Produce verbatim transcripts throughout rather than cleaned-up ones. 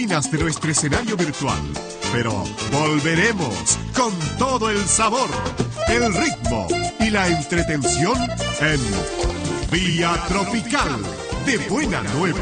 bambalinas de nuestro escenario virtual. Pero volveremos con todo el sabor, el ritmo y la entretención en Vía Tropical de Buena Nueva.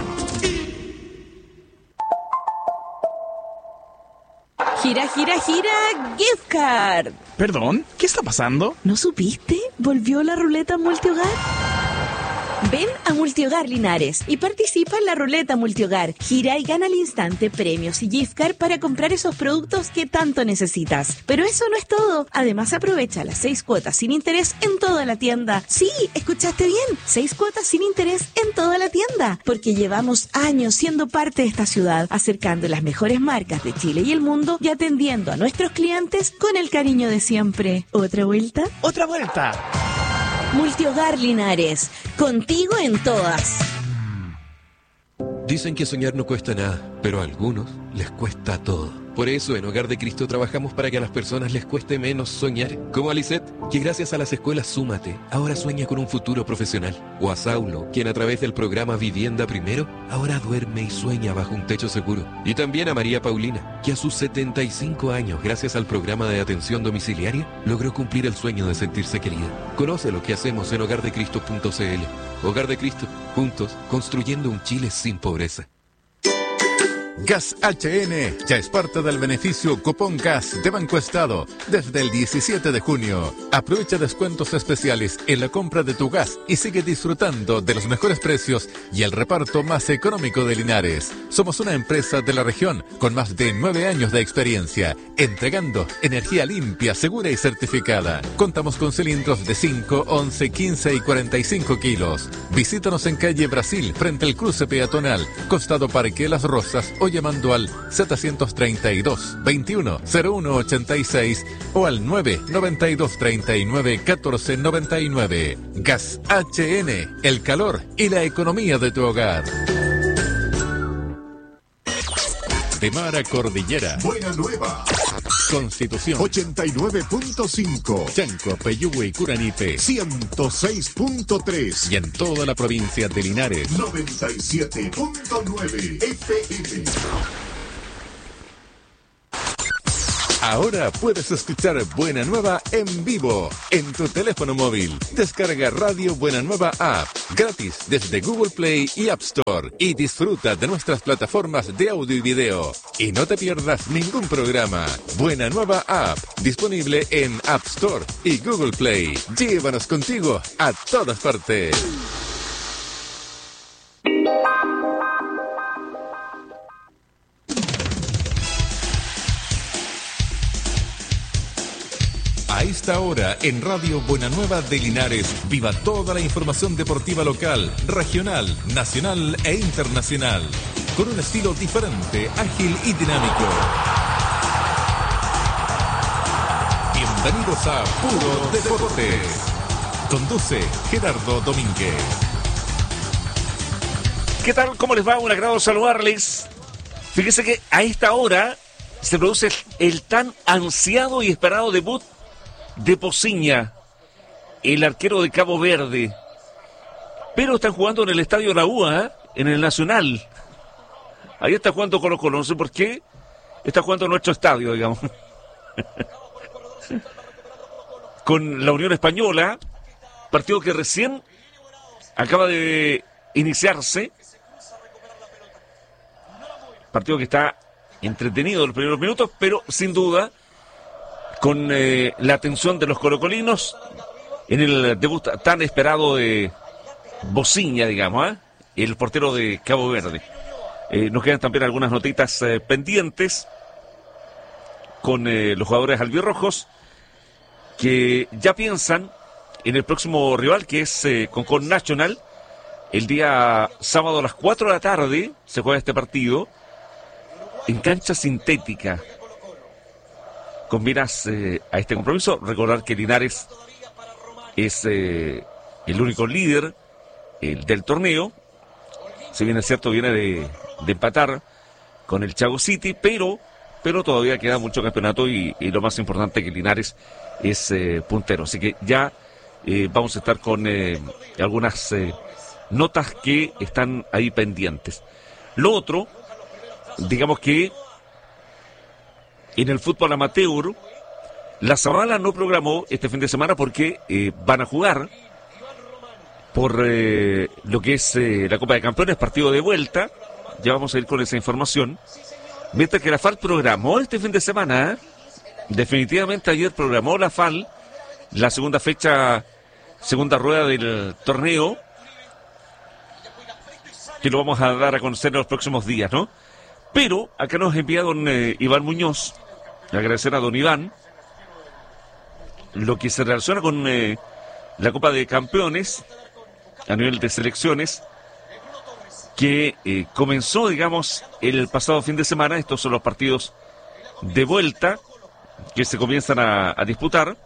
Gira, gira, gira, gift card. ¿Perdón? ¿Qué está pasando? ¿No supiste? ¿Volvió la ruleta multihogar? Ven a Multihogar Linares y participa en la ruleta multihogar. Gira y gana al instante premios y gift card para comprar esos productos que tanto necesitas. Pero eso no es todo. Además, aprovecha las seis cuotas sin interés en toda la tienda. Sí, escuchaste bien. Seis cuotas sin interés en toda la tienda. Porque llevamos años siendo parte de esta ciudad, acercando las mejores marcas de Chile y el mundo y atendiendo a nuestros clientes con el cariño de siempre. ¿Otra vuelta? ¡Otra vuelta! Multihogar Linares, contigo en todas. Dicen que soñar no cuesta nada, pero a algunos les cuesta todo. Por eso en Hogar de Cristo trabajamos para que a las personas les cueste menos soñar. Como a Lisette, que gracias a las escuelas Súmate, ahora sueña con un futuro profesional. O a Saulo, quien a través del programa Vivienda Primero, ahora duerme y sueña bajo un techo seguro. Y también a María Paulina, que a sus setenta y cinco años, gracias al programa de atención domiciliaria, logró cumplir el sueño de sentirse querida. Conoce lo que hacemos en hogar de cristo punto c l. Hogar de Cristo, juntos, construyendo un Chile sin pobreza. Gas H N ya es parte del beneficio Cupón Gas de Banco Estado desde el diecisiete de junio. Aprovecha descuentos especiales en la compra de tu gas y sigue disfrutando de los mejores precios y el reparto más económico de Linares. Somos una empresa de la región con más de nueve años de experiencia, entregando energía limpia, segura y certificada. Contamos con cilindros de cinco, once, quince y cuarenta y cinco kilos. Visítanos en calle Brasil, frente al cruce peatonal, costado Parque Las Rosas, o llamando al setecientos treinta y dos, veintiuno, cero uno ochenta y seis o al nueve noventa y dos treinta y nueve catorce noventa y nueve. Gas H N, el calor y la economía de tu hogar. De mar a cordillera. Buena Nueva. Constitución. ochenta y nueve punto cinco. Chanco, Peyúgue y Curanipe. ciento seis punto tres. Y en toda la provincia de Linares. noventa y siete punto nueve F M. Ahora puedes escuchar Buena Nueva en vivo en tu teléfono móvil. Descarga Radio Buena Nueva App gratis desde Google Play y App Store y disfruta de nuestras plataformas de audio y video. Y no te pierdas ningún programa. Buena Nueva App disponible en App Store y Google Play. Llévanos contigo a todas partes. A esta hora, en Radio Buena Nueva de Linares, viva toda la información deportiva local, regional, nacional e internacional, con un estilo diferente, ágil y dinámico. Bienvenidos a Puro Deportes. Conduce Gerardo Domínguez. ¿Qué tal? ¿Cómo les va? Un agrado saludarles. Fíjese que a esta hora se produce el tan ansiado y esperado debut de Pociña, el arquero de Cabo Verde. Pero están jugando en el Estadio La U A, ¿eh? En el Nacional. Ahí está jugando Colo Colo, no sé por qué. Está jugando en nuestro estadio, digamos. Con la Unión Española, partido que recién acaba de iniciarse. Partido que está entretenido en los primeros minutos, pero sin duda con eh, la atención de los colocolinos en el debut tan esperado de Pociña, digamos, ¿eh? El portero de Cabo Verde. Eh, nos quedan también algunas notitas eh, pendientes con eh, los jugadores albirrojos que ya piensan en el próximo rival, que es eh, Concón Nacional. El día sábado a las cuatro de la tarde se juega este partido en cancha sintética. Con miras eh, a este compromiso, recordar que Linares es eh, el único líder el del torneo. Si bien es cierto, viene de, de empatar con el Chago City, pero, pero todavía queda mucho campeonato y, y lo más importante que Linares es eh, puntero. Así que ya eh, vamos a estar con eh, algunas eh, notas que están ahí pendientes. Lo otro digamos que en el fútbol amateur, la Zabala no programó este fin de semana porque eh, van a jugar por eh, lo que es eh, la Copa de Campeones, partido de vuelta. Ya vamos a ir con esa información. Mientras que la F A L programó este fin de semana, ¿eh? definitivamente ayer programó la F A L la segunda fecha, segunda rueda del torneo, que lo vamos a dar a conocer en los próximos días, ¿no? Pero acá nos envía don eh, Iván Muñoz, agradecer a don Iván, lo que se relaciona con eh, la Copa de Campeones a nivel de selecciones, que eh, comenzó, digamos, el pasado fin de semana. Estos son los partidos de vuelta que se comienzan a, a disputar,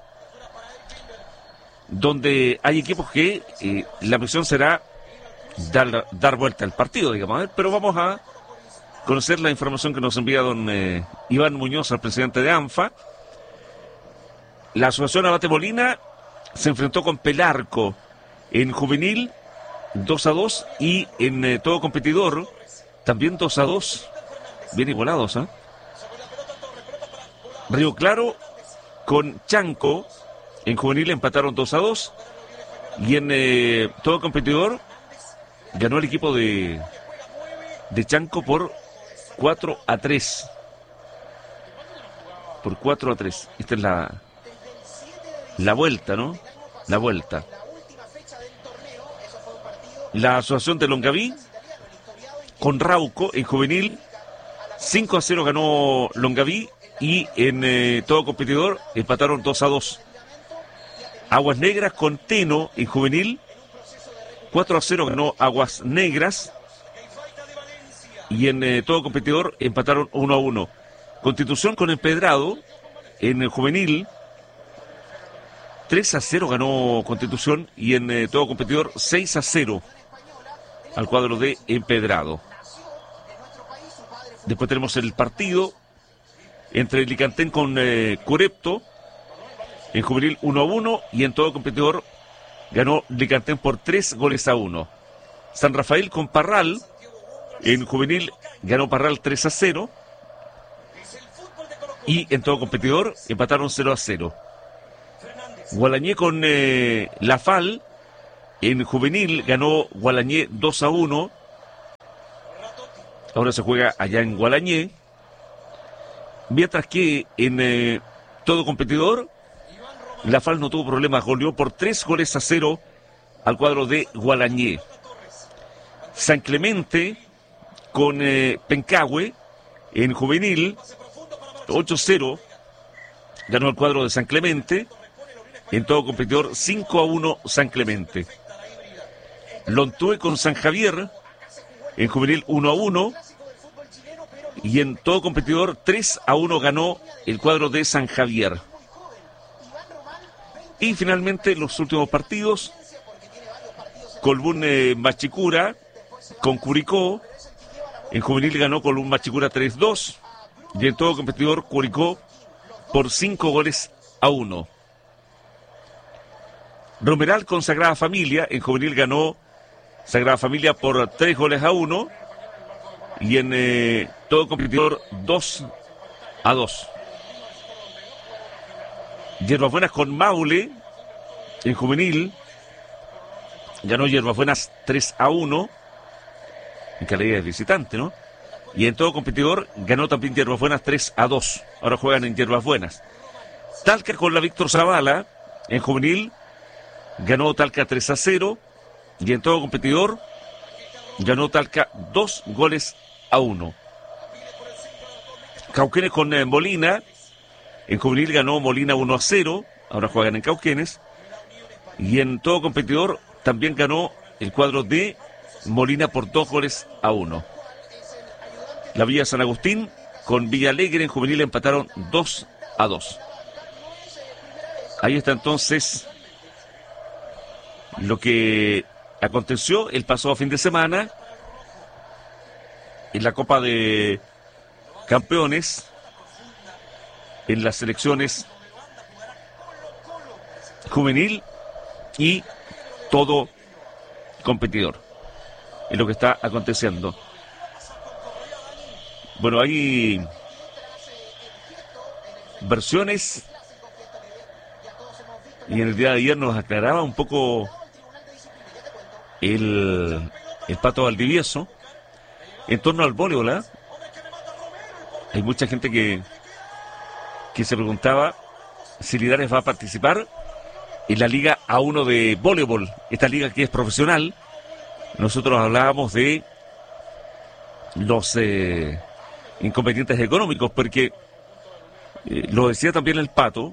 donde hay equipos que eh, la misión será dar, dar vuelta al partido, digamos, ¿eh? Pero vamos a conocer la información que nos envía don eh, Iván Muñoz, el presidente de ANFA. La asociación Abate Molina se enfrentó con Pelarco en juvenil dos a dos y en eh, todo competidor también dos a dos, bien igualados, ¿eh? Río Claro con Chanco en juvenil empataron dos a dos y en eh, todo competidor ganó el equipo de de Chanco por cuatro a tres. Por cuatro a tres. Esta es la la vuelta, ¿no? La vuelta. La asociación de Longaví con Rauco en juvenil cinco a cero ganó Longaví y en eh, todo competidor empataron dos a dos. Aguas Negras con Teno en juvenil cuatro a cero ganó Aguas Negras y en eh, todo competidor empataron uno a uno. Constitución con Empedrado en el juvenil tres a cero ganó Constitución y en eh, todo competidor seis a cero al cuadro de Empedrado. Después tenemos el partido entre Licantén con eh, Curepto en juvenil uno a uno y en todo competidor ganó Licantén por tres goles a uno. San Rafael con Parral en juvenil ganó Parral tres a cero y en todo competidor empataron cero a cero. Gualañé con eh, La F A L en juvenil ganó Gualañé dos a uno. Ahora se juega allá en Gualañé. Mientras que en eh, todo competidor La F A L no tuvo problemas, goleó por tres goles a cero al cuadro de Gualañé. San Clemente con eh, Pencahue en juvenil ocho a cero ganó el cuadro de San Clemente. En todo competidor cinco a uno San Clemente. Lontué con San Javier en juvenil uno a uno y en todo competidor tres a uno ganó el cuadro de San Javier. Y finalmente los últimos partidos: Colbún eh, Machicura con Curicó en juvenil ganó Colbún Machicura tres a dos y en todo competidor Curicó por cinco goles a uno. Romeral con Sagrada Familia en juvenil ganó Sagrada Familia por tres goles a uno y en eh, todo competidor dos a dos. Hierbabuenas con Maule en juvenil ganó Hierbabuenas tres a uno en calidad de visitante, ¿no? Y en todo competidor ganó también Hierbabuenas tres a dos. Ahora juegan en Hierbabuenas. Talca con la Víctor Zavala en juvenil ganó Talca tres a cero y en todo competidor ganó Talca dos goles a uno. Cauquenes con eh, Molina en juvenil ganó Molina uno a cero, ahora juegan en Cauquenes. Y en todo competidor también ganó el cuadro de Molina por dos goles a uno. La Villa San Agustín con Villa Alegre en juvenil empataron dos a dos. Ahí está entonces lo que aconteció el pasado fin de semana en la Copa de Campeones, en las selecciones juvenil y todo competidor. Es lo que está aconteciendo. Bueno, hay versiones y en el día de ayer nos aclaraba un poco el, el Pato Valdivieso en torno al voleibol, ¿eh? Hay mucha gente que, que se preguntaba si Linares va a participar en la Liga A uno de voleibol, esta liga que es profesional. Nosotros hablábamos de los eh, inconvenientes económicos, porque eh, lo decía también el Pato,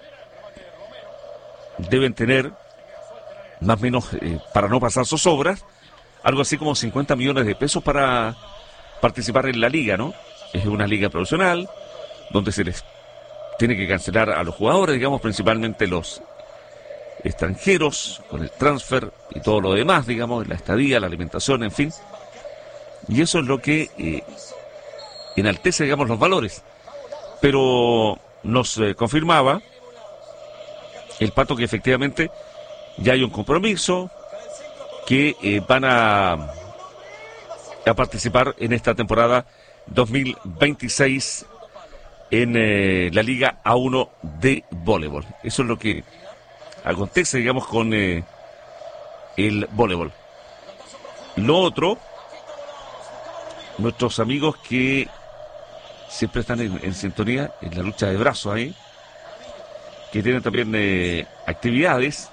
deben tener más o menos, eh, para no pasar zozobras, algo así como cincuenta millones de pesos para participar en la liga, ¿no? Es una liga profesional donde se les tiene que cancelar a los jugadores, digamos, principalmente los extranjeros, con el transfer y todo lo demás, digamos, la estadía, la alimentación, en fin. Y eso es lo que eh, enaltece, digamos, los valores. Pero nos eh, confirmaba el Pato que efectivamente ya hay un compromiso, que eh, van a, a participar en esta temporada dos mil veintiséis en eh, la Liga A uno de voleibol. Eso es lo que acontece, digamos, con eh, el voleibol. Lo otro, nuestros amigos que siempre están en, en sintonía en la lucha de brazos ahí, que tienen también eh, actividades,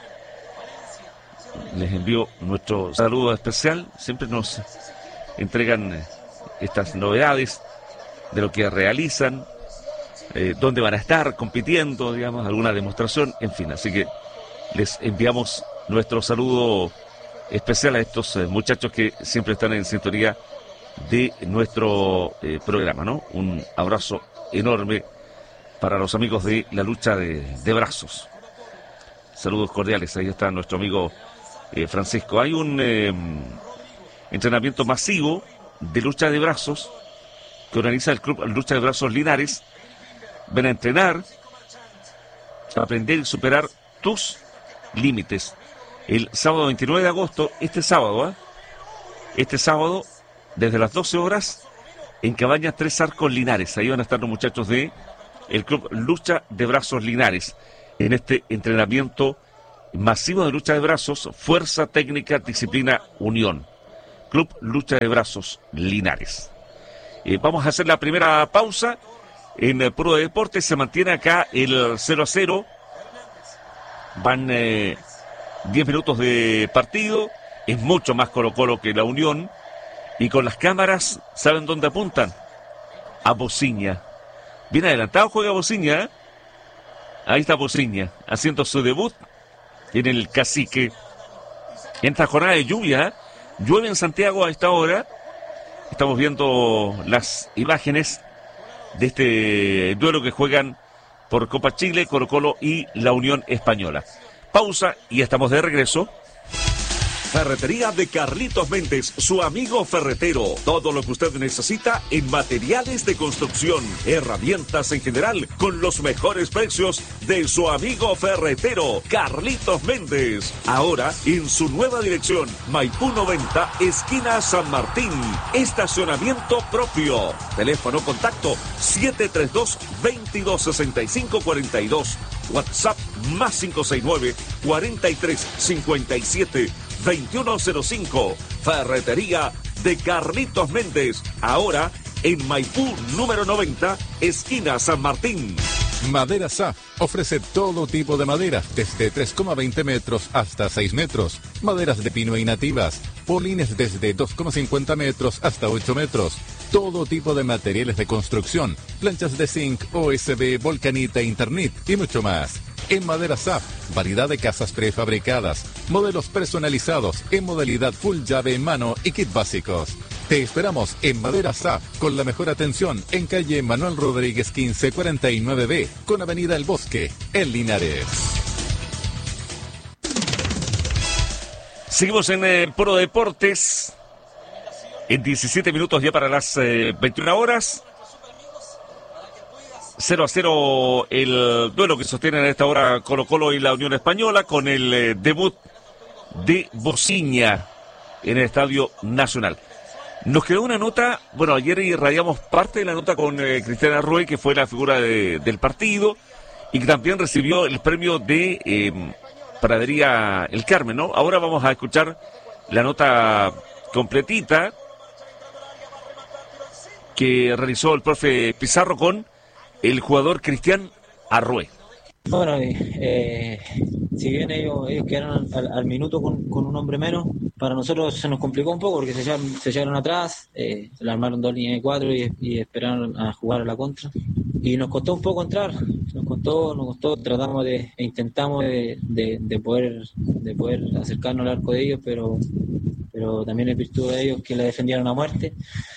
les envío nuestro saludo especial. Siempre nos entregan eh, estas novedades de lo que realizan, eh, dónde van a estar compitiendo, digamos, alguna demostración, en fin. Así que les enviamos nuestro saludo especial a estos eh, muchachos que siempre están en sintonía de nuestro eh, programa, ¿no? Un abrazo enorme para los amigos de la lucha de, de brazos. Saludos cordiales. Ahí está nuestro amigo eh, Francisco. Hay un eh, entrenamiento masivo de lucha de brazos que organiza el Club Lucha de Brazos Linares. Ven a entrenar, a aprender y superar tus límites. El sábado veintinueve de agosto, este sábado, ¿eh? Este sábado, desde las doce horas, en Cabañas Tres Arcos Linares. Ahí van a estar los muchachos de el Club Lucha de Brazos Linares, en este entrenamiento masivo de lucha de brazos, fuerza, técnica, disciplina, unión. Club Lucha de Brazos Linares. Eh, vamos a hacer la primera pausa. En el Puro de Deportes se mantiene acá el cero a cero. Van eh, diez minutos de partido. Es mucho más Colo-Colo que la Unión. Y con las cámaras, ¿saben dónde apuntan? A Bociña. Bien adelantado juega Bociña, ¿eh? Ahí está Bociña, haciendo su debut en el Cacique. En esta jornada de lluvia, ¿eh? Llueve en Santiago a esta hora. Estamos viendo las imágenes de este duelo que juegan por Copa Chile, Colo-Colo y la Unión Española. Pausa y estamos de regreso. Ferretería de Carlitos Méndez, su amigo ferretero. Todo lo que usted necesita en materiales de construcción, herramientas en general, con los mejores precios de su amigo ferretero, Carlitos Méndez. Ahora en su nueva dirección, Maipú noventa, esquina San Martín. Estacionamiento propio. Teléfono contacto siete tres dos, veintidós sesenta y cinco cuarenta y dos. WhatsApp más cinco seis nueve, cuarenta y tres cincuenta y siete, veintiuno cero cinco. Ferretería de Carlitos Méndez. Ahora en Maipú número noventa, esquina San Martín. Madera S A F ofrece todo tipo de madera, desde tres coma veinte metros hasta seis metros. Maderas de pino y nativas. Polines desde dos coma cincuenta metros hasta ocho metros. Todo tipo de materiales de construcción. Planchas de zinc, O S B, volcanita, Internet y mucho más. En Madera S A F, variedad de casas prefabricadas, modelos personalizados en modalidad full llave en mano y kit básicos. Te esperamos en Madera S A F con la mejor atención en calle Manuel Rodríguez quince cuarenta y nueve B con avenida El Bosque, en Linares. Seguimos en el Puro Deportes. En diecisiete minutos ya para las eh, veintiuna horas. cero a cero el duelo que sostienen a esta hora Colo-Colo y la Unión Española con el eh, debut de Bociña en el Estadio Nacional. Nos quedó una nota, bueno, ayer irradiamos parte de la nota con eh, Cristian Arrué, que fue la figura de, del partido, y que también recibió el premio de eh, Pradería El Carmen, ¿no? Ahora vamos a escuchar la nota completita que realizó el profe Pizarro con el jugador Cristian Arrué. Bueno, eh, si bien ellos, ellos quedaron al, al minuto con, con un hombre menos, para nosotros se nos complicó un poco porque se echaron, se echaron atrás, eh, le armaron dos líneas de cuatro y, y esperaron a jugar a la contra. Y nos costó un poco entrar, nos costó, nos costó, tratamos de, e intentamos de, de, de poder de poder acercarnos al arco de ellos, pero, pero también es virtud de ellos que la defendieron a muerte.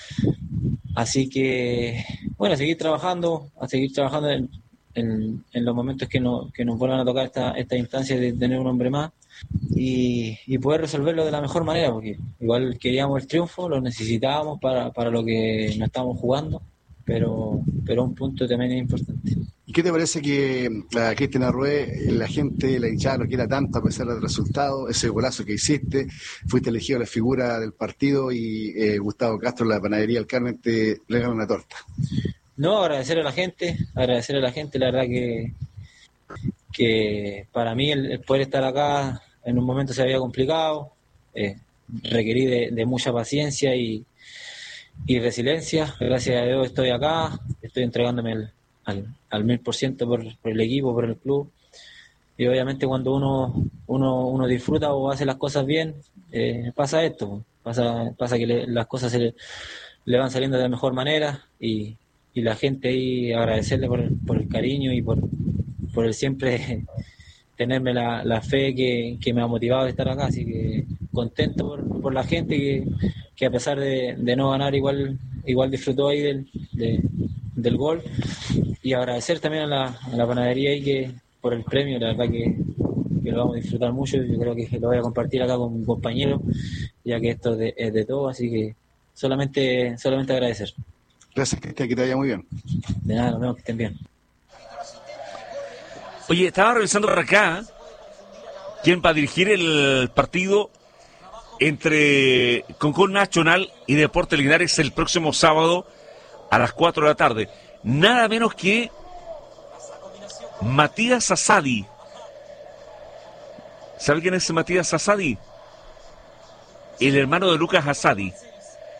Así que, bueno, a seguir trabajando, a seguir trabajando en, en, en los momentos que, no, que nos vuelvan a tocar esta, esta instancia de tener un hombre más y, y poder resolverlo de la mejor manera, porque igual queríamos el triunfo, lo necesitábamos para, para lo que nos estábamos jugando, pero, pero un punto también es importante. ¿Y qué te parece que a Cristian Arrué, la gente, la hinchada lo quiera tanto a pesar del resultado, ese golazo que hiciste, fuiste elegido la figura del partido y eh, Gustavo Castro, la panadería El Carmen, te le gana una torta? No, agradecer a la gente, agradecer a la gente, la verdad que, que para mí el, el poder estar acá en un momento se había complicado, eh, requerí de, de mucha paciencia y, y resiliencia. Gracias a Dios estoy acá, estoy entregándome el, al, al mil por ciento por, por el equipo, por el club, y obviamente cuando uno uno, uno disfruta o hace las cosas bien, eh, pasa esto, pasa, pasa que le, las cosas se le, le van saliendo de la mejor manera y y la gente ahí agradecerle por, por el cariño y por, por el siempre tenerme la, la fe que, que me ha motivado de estar acá, así que contento por, por la gente que, que a pesar de, de no ganar igual igual disfrutó ahí del, de, del gol, y agradecer también a la, a la panadería ahí que por el premio, la verdad que, que lo vamos a disfrutar mucho, yo creo que lo voy a compartir acá con mi compañero, ya que esto es de, es de todo, así que solamente solamente agradecer. Gracias, Cristian, que te vaya muy bien. De nada, nos vemos, que estén bien. Oye, estaba revisando por acá quién va a dirigir el partido entre Concón Nacional y Deportes Linares el próximo sábado a las cuatro de la tarde. Nada menos que Matías Asadi. ¿Sabe quién es Matías Asadi? El hermano de Lucas Asadi.